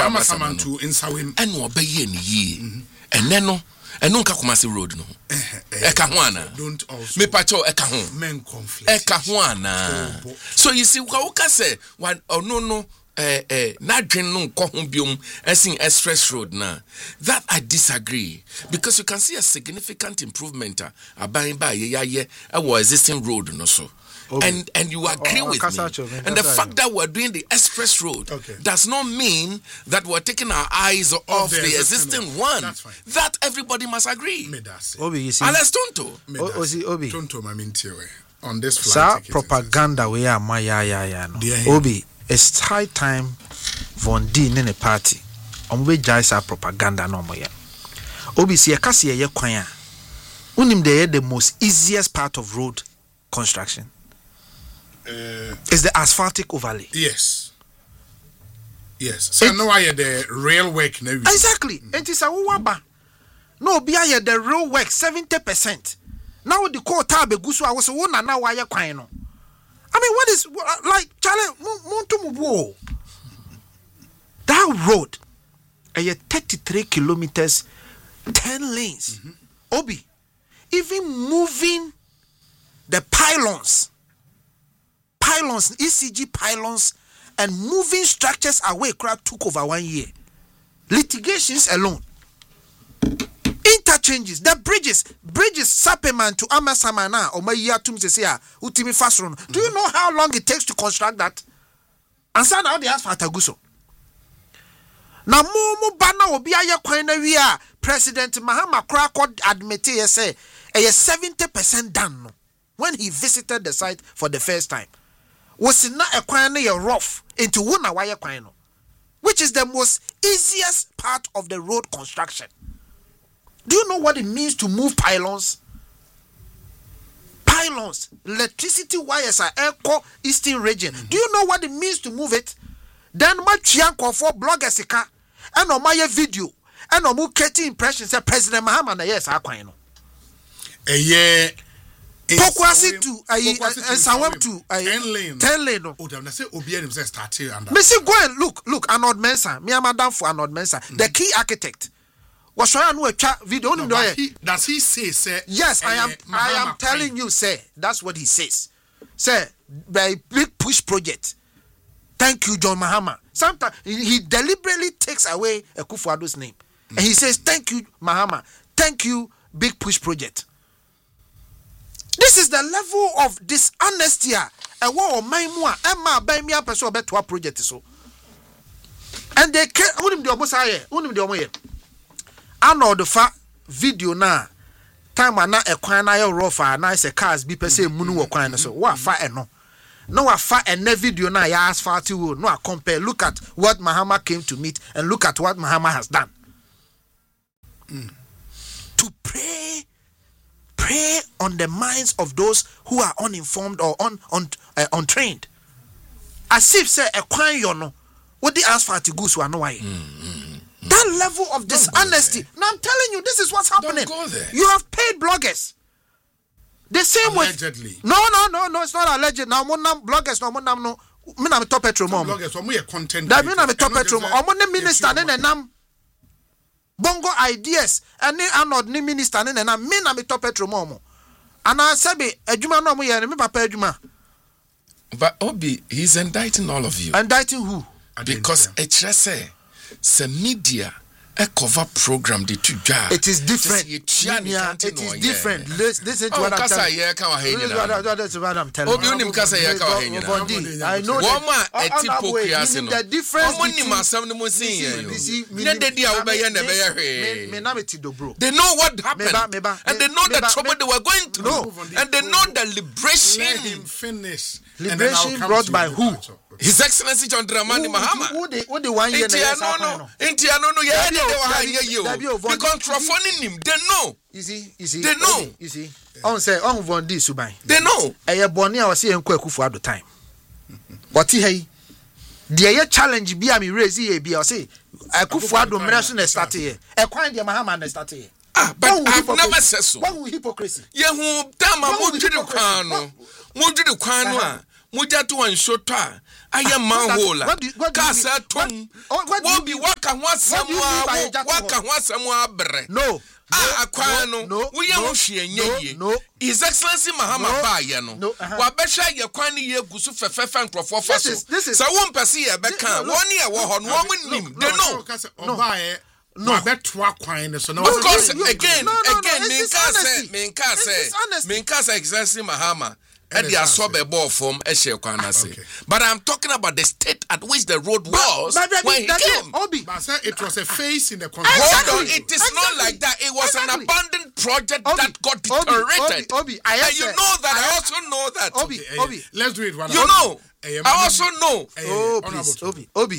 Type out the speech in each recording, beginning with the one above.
Amasaman to Insawim and obey any ye. And then no. And no Kakumasi road no. Ekahuana. Don't also. Me pacho ekahun. Men conflict. Ekahuana. So you see, Wauka say one or no. Not no kohumbium as in express road now. That I disagree because you can see a significant improvement buying by our existing road no so. And you agree with me. And the fact that we're doing the express road does not mean that we're taking our eyes off the existing one. That everybody must agree. Obi, you see. Unless Tonto. Obi. Tonto, my on this flight. Sa propaganda we are my no. Obi, it's high time for D in a party. We jai sa propaganda no more. Obi, see a kasi ye kwanya. Unim the most easiest part of road construction. Is the asphaltic overlay. Yes. So no I the rail work now. Exactly. It is a waba. No be I the rail work 70%. Now the core tab gusu I was one now why you crying. I mean what is like Charlie that road 33 kilometers 10 lanes. Obi even moving the pylons, ECG pylons, and moving structures away crowd took over 1 year. Litigations alone. Interchanges, the bridges, Sapeman to Amasamana or Maya Tumsesia, Utimi Fasron. Do you know how long it takes to construct that? And so now they ask for Ataguso. Now, Momo Bana Obiaya Quaina, President Mahama Krakod admitted, say, 70% done when he visited the site for the first time. Was not a quine rough into one wire quino, which is the most easiest part of the road construction. Do you know what it means to move pylons? Pylons, electricity wires are echo eastern region. Do you know what it means to move it? Then my chianko for bloggers and on my video and on getting impressions that President Mahama yes I quino. Pokwasi to and Sawam to 10 lane. Oh, damn, I say Obianim says start here and Missy go and look Arnold Mensa, me madam for Arnold Mensa, the key architect. Was trying to chat video. Does he say, sir? Yes, I am telling you, sir. That's what he says. Sir, by big push project. Thank you, John Mahama. Sometimes he deliberately takes away Akufo-Addo's name. And he says, thank you, Mahama. Thank you, big push project. This is the level of dishonesty. And what my more Emma by me up so better project so. And they can't the I know the video na time na ekwan na ye rofa na say cars bi pese munu wo kwan so wa fa eno no wa fa ene video na ya asphalt wo no a compare. Look at what Mahama came to meet and look at what Mahama has done. To pray on the minds of those who are uninformed or untrained, as if say ekwan yo no what the asphalt go so no why. That level of dishonesty. Now I'm telling you, this is what's happening. Don't go there. You have paid bloggers. The same allegedly. way. No, it's not alleged. Now, bloggers, no, me na me top petrol mom. Bloggers, we are content. That me na me top petrol mom. Omo minister ne nam. Bongo ideas. And anod ni minister ne nam. Me na me top petrol mom. And I said, ejuma no mo ye me papa ejuma. But Obi, he's indicting all of you. Indicting who? Because it's media a cover program the two jobs. It is different. It is different. Listen to what I'm telling you. That's what I'm telling you. I know the difference they know what happened and they know the trouble they were going through and they know the liberation. Let him finish. Liberation brought by who? His Excellency John Dramani Mahama. Who the 1 year? Because Trafoning him, they know. You see, they know. You see, on say on Vondi Subai. They know. A Bonia was saying Kwaku at the time. What he the challenge be me raise here be or say Akufo-Addo mention started here. A quiet Mahama started here. But I've never said so. What hypocrisy? Yehu dama mujidu kwano. Mujatu and shota. I am manhola. Kasa tum. What be what No. His Excellency Mahama Baya no. Wabesha ye kwani ye gusu fefefe nkrofo faso. So won pese ye beka one year wo ho no nim. They know. No, betwa kwine so now. Of course, again, Minka say Excellency Mahama. And they are ball from but I'm talking about the state at which the road was when he came. It was a phase in the Hold on, it is not like that. It was an abandoned project that got deteriorated. And you know that. I also know that. Let's do it one. You know. I also know. Obi.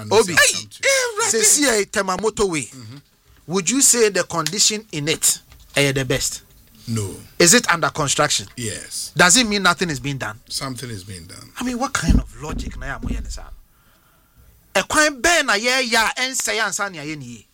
Say Temamoto way. Would you say the condition in it are the best? No. Is it under construction? Yes. Does it mean nothing is being done? Something is being done. I mean, what kind of logic na ya mo yen sa? E kwan be na ye ya ense ya ansa na ye ni.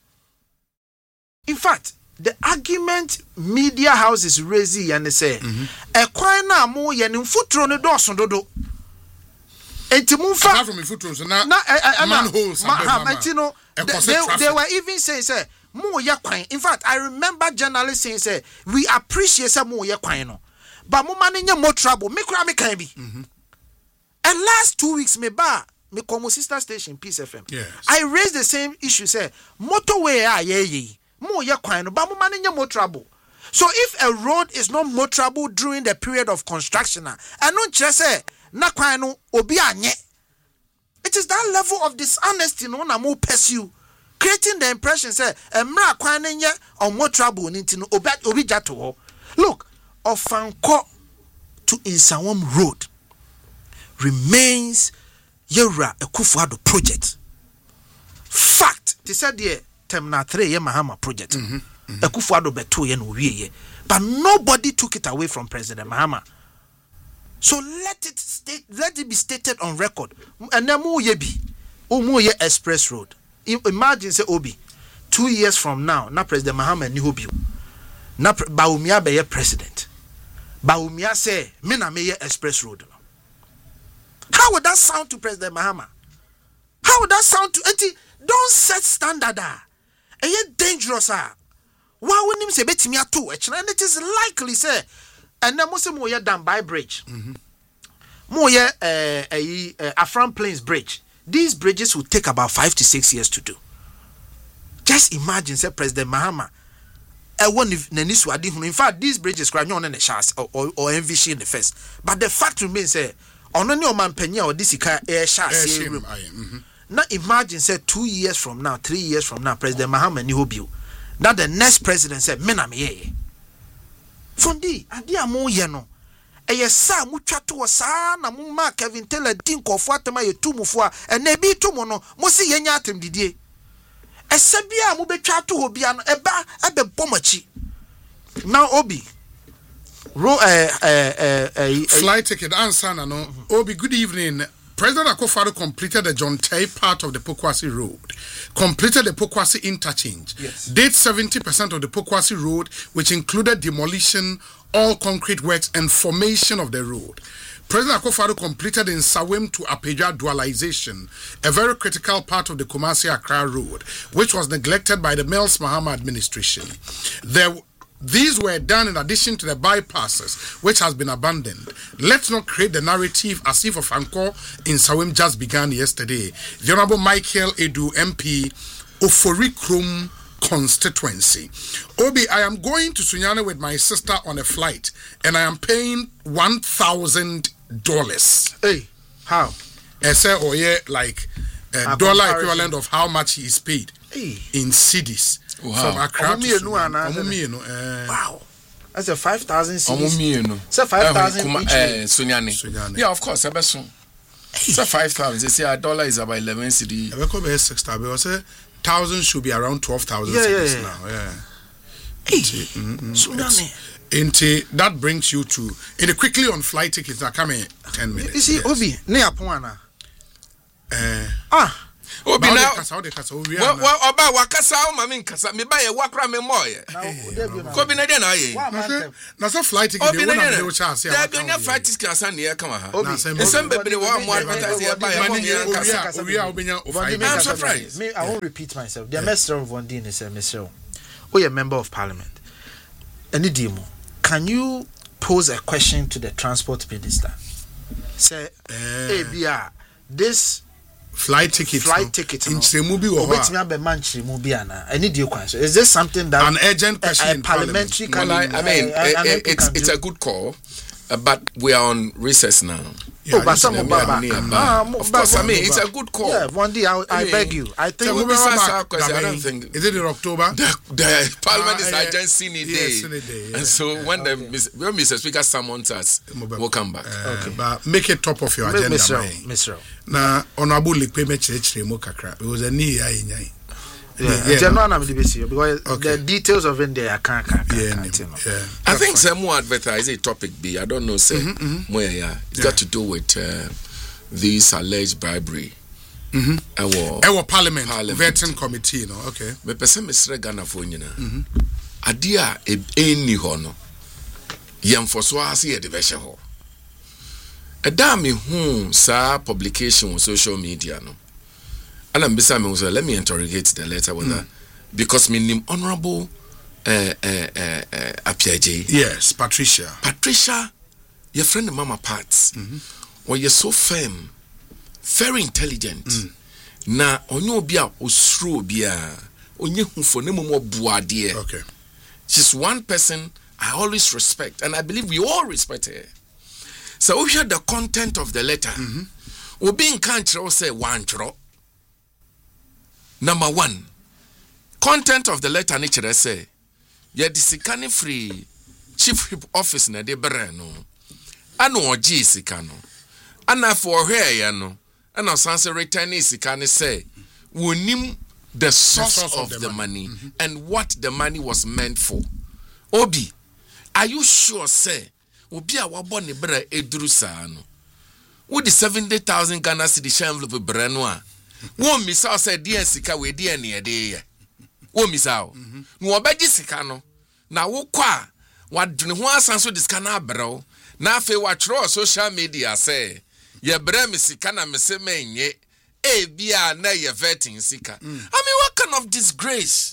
In fact, the argument media houses raise and say, e kwan na mo ye ni mfutro ne doso dodo. Enti mu fa apart from mfutro so na manholes they were even saying say in fact, I remember journalists saying, say, we appreciate some more yakwan no. But mo man more trouble. Me kura me kan bi. And last 2 weeks, me come sister station, Peace FM. Yes. I raised the same issue, say, motorway more yakwan no, but mo man more trouble. So if a road is not more trouble during the period of construction, I don't just say, na kwan no obi anye. It is that level of dishonesty no na mo pursue. Creating the impression say emra kwan nye or more trouble nti no obi jato ho. Look, Ofanko to Insawam Road remains Yura Akufo-Addo project. Fact, they said the Terminal 3 ye Mahama project. Akufo-Addo beto ye no wie. But nobody took it away from President Mahama. So let it be stated on record. And then mo ye express road. Imagine say Obi 2 years from now, na President Mahama ni hobi. Na Bawumia be president. Bawumia say me na me express road. How would that sound to President Mahama? How would that sound to don't set standard dangerous Why wouldn't him say betimi ato and it is likely say and then most mo ye Dambai bridge. Mo ye Afram Plains bridge. These bridges will take about 5 to 6 years to do. Just imagine, say President Mahama. In fact, these bridges are not in the chance or envision the first. But the fact remains, say, on any man penny or this air chance. Now imagine, say 2 years from now, 3 years from now, President Mahama ni hobi. That the next president said, "Mename." Fondi, adia mo yeno. Sa mutwa to sa na mu ma Kevin Taylor din kofo atema ye tumufo a na bi tumu no mo si yenya atem didie esebia mu betwa to obia no eba abebomachi now Obi flight ticket answer na no Obi, good evening. President Akufo-Addo completed the John Tay part of the Pokwasi Road, completed the Pokwasi interchange, did 70% of the Pokwasi Road, which included demolition, all concrete works, and formation of the road. President Akufo-Addo completed in Sawem to Apeja dualization, a very critical part of the Kumasi-Accra Road, which was neglected by the Mills Mahama administration. These were done in addition to the bypasses, which has been abandoned. Let's not create the narrative as if Ofanko in Sawem just began yesterday. The Honorable Michael Edu MP, Ofori Krom constituency. Obi, I am going to Sunyani with my sister on a flight, and I am paying $1,000. Hey, how? I say, oh yeah, like a dollar equivalent of how much he is paid in cedis. Wow. From Accra to Sunyani. Wow. That's a 5,000 cedis. It's a 5,000 Sunyani. Yeah, of course. It's a 5,000. They say a dollar is about 11 cedis. I will 6,000 should be around 12,000 now. Yeah. That brings you to quickly on flight tickets are coming 10 minutes. You see, Obi, near Puana. Obi now. Well, about wakasa o mami nkasa me buy e wakra me moye. Ko bi na dey na ye. Na so flight ticket dey wona dey chance ya. There be na flight ticket asa na e kama ha. Nsem bebre wa mo advertise e buy e mo nkasa. I'm surprised. Me, I won't repeat myself. The Mr. of Vondin is a Mr. Oh, you're a member of parliament. Any demo. Can you pose a question to the transport minister? Say, hey, Bia, this flight ticket in Tremubi or what? Any deal question? Is this something that an urgent question? Parliamentary? It's a good call, but we are on recess now. But of course, I mean, it's a good call. Yeah, one day I beg you. I think I don't think. Is it in October? The Parliament is agency day. And so when Mr. Speaker summons us, we'll come back. Okay, but make it top of your agenda. Mr. Na honorable Likwe mechire mo kakra. It was a knee eye. Because the details of it there I can't. I think some more advertise a topic B. I don't know say where it's got to do with this alleged bribery. Our parliament vetting committee, you know. Okay. Me person Mr. Ghana for nyina. Adia eni ho no. Yemfoso ase ye de be hye ho. Eda me hu sa publication on social media no. And I'm beside me, let me interrogate the letter with her. Because my name Honorable Apiaje. Yes, Patricia. Patricia, your friend Mama Pats. Well, you're so firm, very intelligent. Na onyo bia osro bia onye hufo ne momo buade. Okay. She's one person I always respect, and I believe we all respect her. So we hear the content of the letter. We be in country say one tro. Number 1, content of the letter nature say, ye disikani free chief whip office na de brano. Ano oji sikano. Ana for here ya no. Ana sanse return sikani say, wonim the source of the money and what the money was meant for. Obi, are you sure say, obi a wabo ne bra eduru sa no. Wo di 70,000 Ghana cedi envelope brano a. Won misa say dear sika we dear near day. Won misa o. No obeji sika no. Na wo kwa wadwene ho asanso diska na abrew. Na afi wa tro social media say ye bre me sika na me se menye e bia na ye vetting sika. I mean, what kind of disgrace?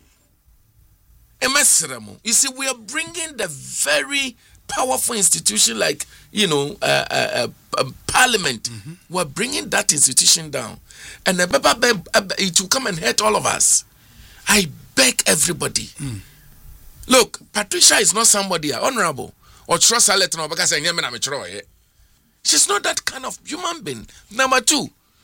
You see, we are bringing the very powerful institution like, parliament. We're bringing that institution down. And it will come and hurt all of us. I beg everybody. Look, Patricia is not somebody honorable. Or trust her letter because she's not that kind of human being. Number 2.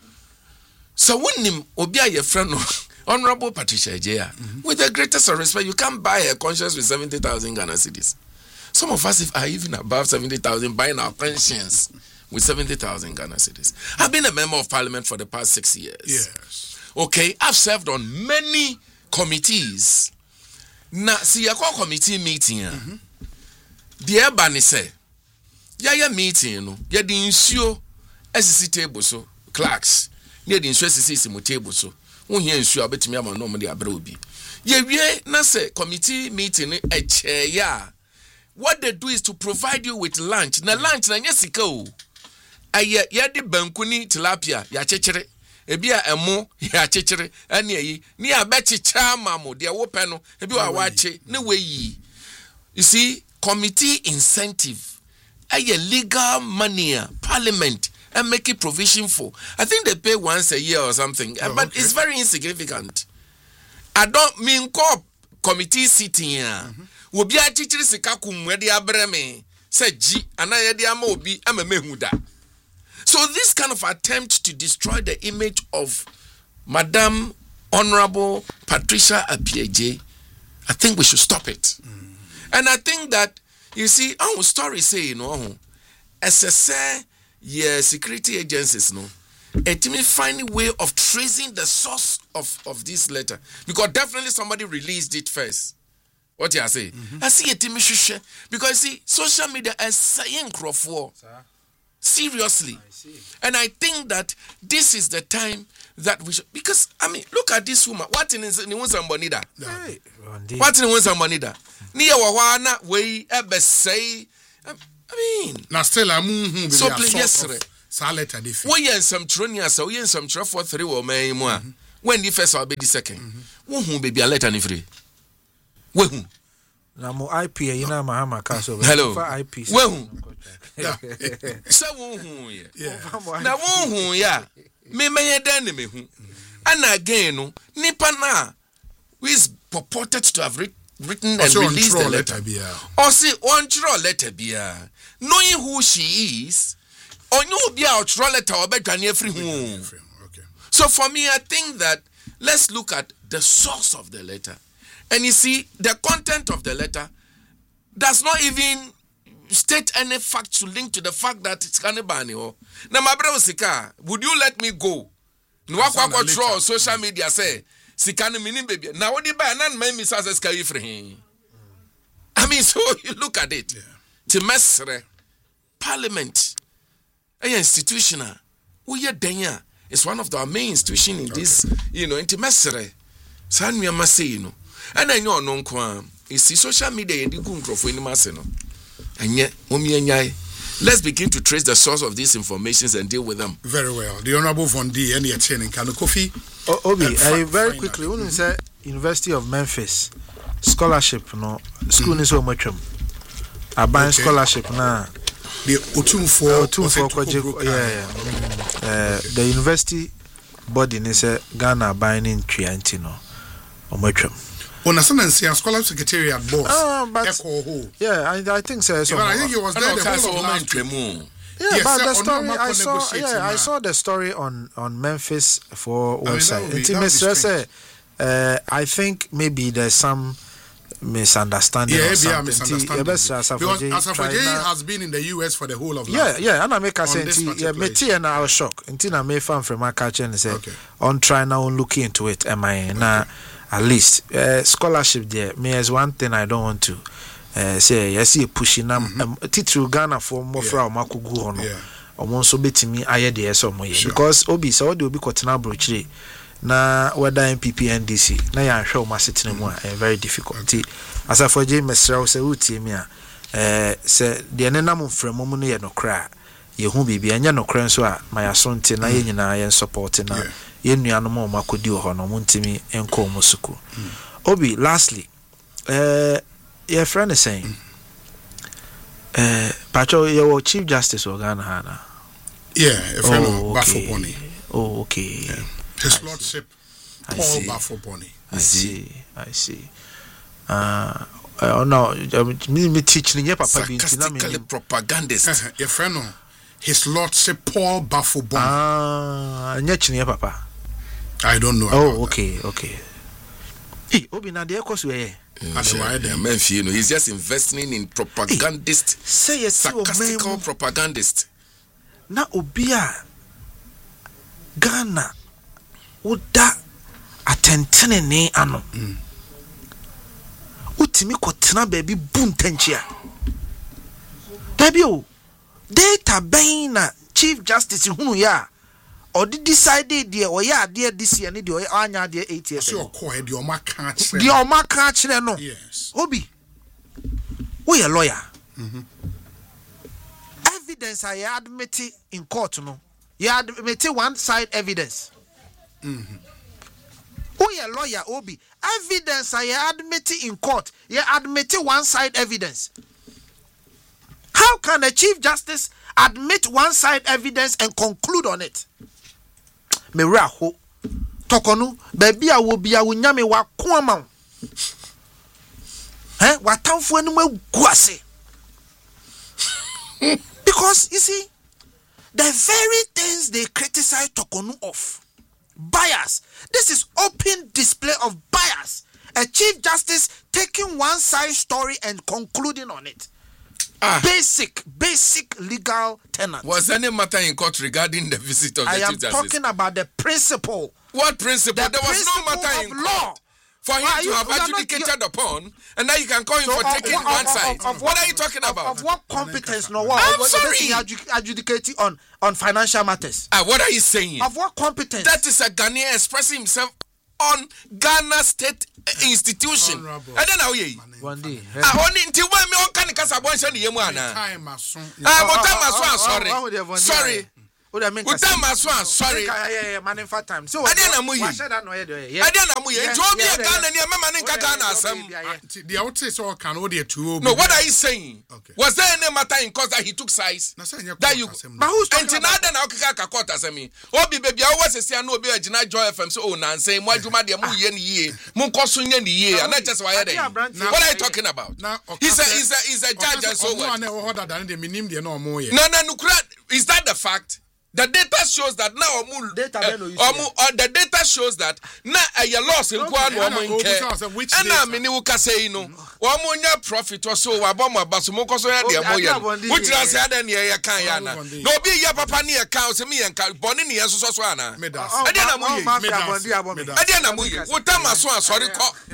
So when him obia your friend Honorable Patricia Ejea, with the greatest of respect, you can't buy a conscience with 70,000 Ghana cedis. Some of us are even above 70,000 buying our conscience with 70,000 Ghana cedis. I've been a member of parliament for the past 6 years. Yes. Okay, I've served on many committees. Now, see, your committee meeting. The Ebony say, ya meeting, ya the issue SCC table so clerks. Near the issue SCC table so. Won here issue abetimi am no mo de abra obi. Ye wie na say committee meeting e che ya. What they do is to provide you with lunch. Na lunch na nyesika o. Aye ye de banku ni tilapia ya chechire. Ebi a emo ya chechire ane yi. Ni abechicha mamo de wo pe no. Ebi wa wache ne we yi. You see, committee incentive. Aye legal money, parliament. And make it provision for. I think they pay once a year or something, but it's very insignificant. I don't mean committee sitting here. Will be a teacher sikakum where the abreme said G and I had the amobi am a mehuda. So this kind of attempt to destroy the image of Madam Honorable Patricia Apiaje, I think we should stop it. And I think that, you see, our story say, SSA. Security agencies it may find a way of tracing the source of this letter, because definitely somebody released it first. What you say? I see a team because see social media is saying Seriously. And I think that this is the time that we should, because I mean, look at this woman. What in somebody that? What in somebody that? Near Wawana, we ever say. I mean, now still I'm so please, yes, Saleta different. We in some Tronia, so we in some truck for 3 or may more. When the first or be the second, who be a letter free? Who? Now more IP, you know, Mahama Castle. Hello. IP. Well, so who yeah. Now who yeah. Me may enemy who. And again, Nipana, who is purported to have written and released the letter. Or say one draw letter beer. Knowing who she is, or you be out draw letter or better than every home. So for me, I think that let's look at the source of the letter. And you see, the content of the letter does not even state any fact to link to the fact that it's Kanibani. Now, my brother Sika, would you let me go? Nwakwa draw social media say, Sikani mini baby. Now, what do you buy? None may miss us as him. I mean, so you look at it. To Mesre, Parliament, a institutional, we are Denya. It's one of the main institutions in this, in Mesre. San me say, and I know no kwam. You see social media and the good for any maseno. And yet, let's begin to trace the source of these informations and deal with them. Very well. The Honorable Von D and the attending Kano Kofi. Obi, I very quickly want to say University of Memphis scholarship no school is so much. I buy scholarship now. The Otumfo the university body is Ghana buying in Triantino or Metrum. On a scholarship secretariat boss. I think so. I think it was there the whole of last week. Yeah, but the story I saw the story on Memphis for website. I think maybe there's some misunderstanding or something. Because Asafoje has been in the US for the whole of last year. And I make a sense. Me and I was shocked. Until I made fun from my catcher and say, on try now look into it. Am I now? At least scholarship there. Me as one thing I don't want to say. I see a pushing titru Ghana for more from Makugu or no. Or one so bit me I had so because Obi so they will be cutting brochire. Na whether MPP NDC na ya show ma sitting mu very difficult. As for James Mesrao say uti me say de ne nam frem mu no ye no kra ye hu bibia anya no kra nso a ma ya so nti na ye nyina ye support na ye nuanom ma makodi ho no mu ntimi enko mu suku. Obi lastly your friend is saying Pacho your Chief Justice of Ghana Hana. Yeah, a friend of Bafo-Boni. Oh, okay. Yeah. His Lordship Paul Bafo-Boni. I see. No, me teaching you papa sarcastically propagandist. Your friend His Lordship Paul Bafo-Boni. Nyechini papa. I don't know. Oh, okay. Hey, Obi na de ekosu he's just investing in propagandist. Say yes, sarcastical propagandist. Na obia Ghana uda atentene ne ano. Utimi kotena baby buntenchia. Dabio data ben na Chief Justice hunu ya or decided the or ya dear this year need your anya dear 8 years. So call the Omaka. The Omaka no. Yes. Obi. We a lawyer. Evidence I admit in court no. You admit one side evidence. We a lawyer Obi. Evidence I admit in court. You admit one side evidence. How can a Chief Justice admit one side evidence and conclude on it? Meraho tokonu baby a wo bia wo nyame wa ko ama watamfo anu maguase. Because you see the very things they criticize Tokonu of bias. This is open display of bias. A Chief Justice taking one side story and concluding on it. Basic legal tenets. Was any matter in court regarding the visit of the Chief Justice? I am talking about the principle. What principle? There was no matter in law. Court. for him to have adjudicated upon, and now you can call him for taking one side. What are you talking about? Of what competence? No, I'm sorry. Adjudicating on financial matters. What are you saying? Of what competence? That is a Ghanaian expressing himself on Ghana State Institution. And then how ye? One day. Only until when me on can kasa bon se ye mu ana. Sorry. Sorry. Yeah, man in fat time. So I didn't know you. I didn't know you. Told me a Ghana near man in Ghana some. The outside so can order 2. No, what are you saying? Was there any matter in cause that he took size? That you. But who's talking about? And now kaka kota say me. Obi baby I was say no be agina Joy FM so na say mo adwuma de mu ye ni ye. Mo nkoso nya ni ye. And just why there. What are you talking about? He's a judge and so what? No, is that the fact? The data shows that now the data shows that now a loss in Kwan Woman and I mean you can say no one profit or so Wabama Basumoko so which I said then ya Kayana no be ya papa near cows me and Bonini as Soswana what time I saw sorry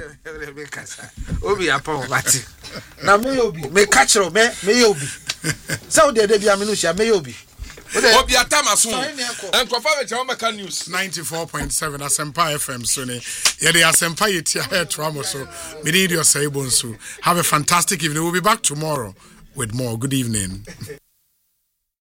Obi upon Mati now may catch me Obi so the Debia Minusia may Obi Obiatama soon. And Kofa Jamaica News 94.7 Asempa FM Sony. Yeah, the Asempa Yetia here Tramo so. Have a fantastic evening. We'll be back tomorrow with more. Good evening.